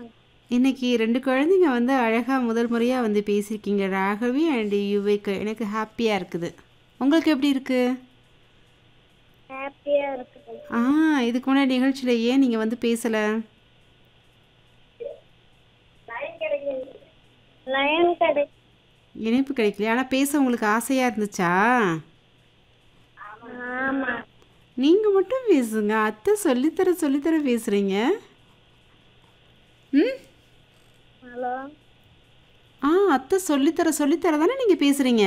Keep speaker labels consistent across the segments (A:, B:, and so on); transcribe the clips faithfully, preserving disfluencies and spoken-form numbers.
A: இன்னைக்கு ரெண்டு குழந்தைங்க வந்து அழகா முதல் முறையா வந்து பேசியிருக்கீங்க. ராகவி அண்ட் யுவிக். எனக்கு ஹாப்பியா இருக்குது. உங்களுக்கு எப்படி இருக்கு?
B: ஹாப்பியா இருக்குது.
A: ஆ இதுக்கு முன்னாடி நிகழ்ச்சியில ஏன் நீங்க வந்து பேசல?
B: லயன் கடை.
A: இணைப்பு கிடைக்கலையா? ஆனா பேச உங்களுக்கு ஆசையா இருந்துச்சா?
B: ஆமா.
A: நீங்க மட்டும் பேசுங்க. அத்தை சொல்லித்தர சொல்லித்தர பேசுறீங்க. ம்
B: ஹலோ.
A: ஆ அத்தை சொல்லித்தர சொல்லித்தர தானே நீங்க பேசுறீங்க.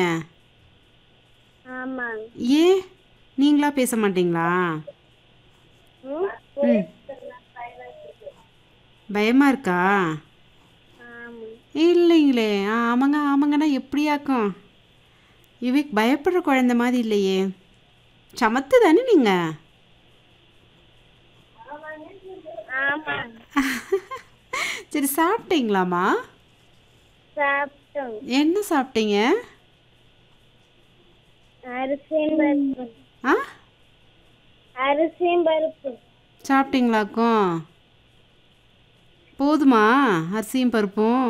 B: ஆமா.
A: ஏன் நீங்களா பேச மாட்டீங்களா?
B: ம்?
A: ம் பயமா இருக்கா?
B: ஆமா.
A: இல்லைங்களே. ஆ ஆமாங்க ஆமாங்கன்னா எப்படியாக்கும்? இவைக்கு பயப்படுற குழந்தை மாதிரி இல்லையே. சமத்து தானே நீங்க?
B: ஆமா.
A: சரி சாப்பிட்டீங்களாம்மா?
B: சாப்பிட்டோம்.
A: என்ன சாப்பிட்டீங்க?
B: அரிசியும் பருப்பு.
A: ஆ
B: அரிசியும் பருப்பு.
A: சாப்பிட்டீங்களாக்கும்? போதுமா அரிசியும் பருப்பும்?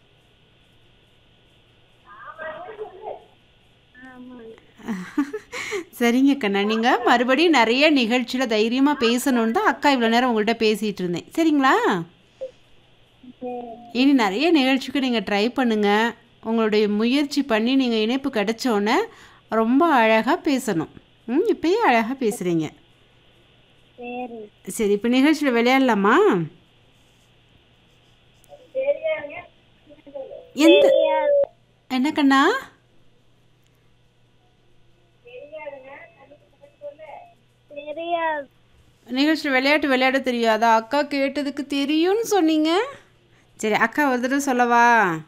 B: ஆமா.
A: சரிங்க கண்ணா. நீங்கள் மறுபடியும் நிறைய நிகழ்ச்சியில் தைரியமாக பேசணுன்னு தான் அக்கா இவ்வளோ நேரம் உங்கள்கிட்ட பேசிகிட்டு இருந்தேன். சரிங்களா?
B: சரி.
A: இனி நிறைய நிகழ்ச்சிக்கு நீங்கள் ட்ரை பண்ணுங்கள். உங்களுடைய முயற்சி பண்ணி நீங்கள் இணைப்பு கிடைச்சோன்னே ரொம்ப அழகாக பேசணும். ம் இப்போயே அழகாக பேசுகிறீங்க.
B: சரி.
A: சரி இப்போ நிகழ்ச்சியில் விளையாடலாமா? எந்த
B: தெரியாது.
A: என்ன கண்ணா?
B: தெரியாது.
A: நிகழ்ச்சி விளையாட்டு விளையாட தெரியாதா? அக்கா கேட்டதுக்கு தெரியும்னு சொன்னீங்க. சரி அக்கா ஒரு தடவை சொல்லவா?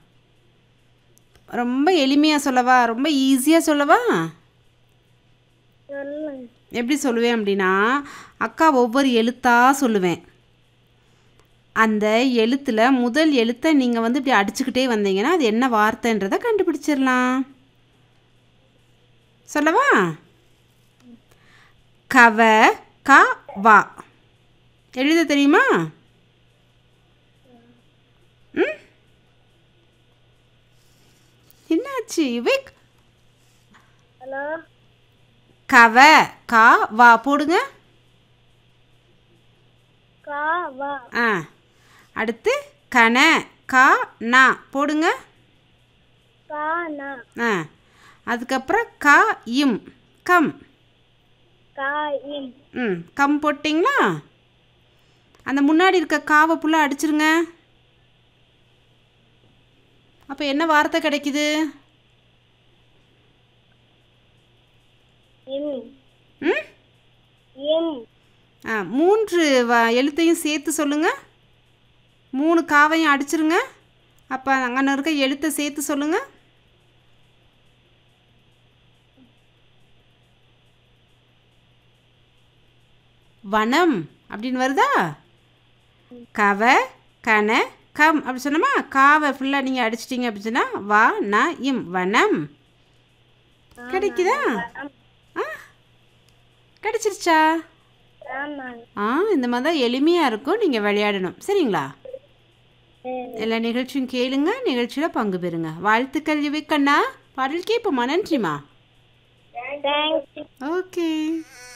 A: ரொம்ப எளிமையாக சொல்லவா? ரொம்ப ஈஸியாக சொல்லவா?
B: சொல்லுங்க.
A: எப்படி சொல்லுவேன் அப்படின்னா, அக்கா ஒவ்வொரு எழுத்தாக சொல்லுவேன். அந்த எழுத்தில் முதல் எழுத்தை நீங்கள் வந்து இப்படி அடிச்சுக்கிட்டே வந்தீங்கன்னா அது என்ன வார்த்தைன்றதை கண்டுபிடிச்சிடலாம். சொல்லவா? கவ க வா. எழுத தெரியுமா? ம் என்னாச்சு விக்?
B: ஹலோ.
A: கவ கா வா போடுங்க.
B: கா வா.
A: ஆ அடுத்து கன கா நா போடுங்க.
B: கா நா.
A: ஆ அதுக்கப்புறம் க இம் கம்.
B: கா இம்.
A: ம் கம் போட்டிங்களா? அந்த முன்னாடி இருக்க காவை புல்லாக அடிச்சிருங்க. அப்போ என்ன வார்த்தை கிடைக்குது?
B: இம்.
A: ம்
B: இம்.
A: ஆ மூன்று வ எழுத்தையும் சேர்த்து சொல்லுங்கள். மூணு காவையும் அடிச்சிருங்க. அப்போ அங்கே இருக்க எழுத்தை சேர்த்து சொல்லுங்கள். வனம் அப்படின்னு வருதா? கவ கன கம் அப்படி சொன்னோமா? காவை ஃபுல்லாக நீங்கள் அடிச்சிட்டிங்க அப்படி சொன்னால் வா ந இம் வனம் கிடைக்குதா? ஆ கிடைச்சிருச்சா?
B: ஆமா.
A: ஆ இந்த மாதிரி தான் எளிமையாக இருக்கும். நீங்கள் விளையாடணும். சரிங்களா?
B: சரி.
A: எல்லா நிகழ்ச்சியும் கேளுங்க. நிகழ்ச்சியில் பங்கு பெறுங்க. வாழ்த்துக்கள் யுவிக் அண்ணா. பாடல் கேட்போமா? நன்றிம்மா.
B: தேங்க்யூ.
A: ஓகே.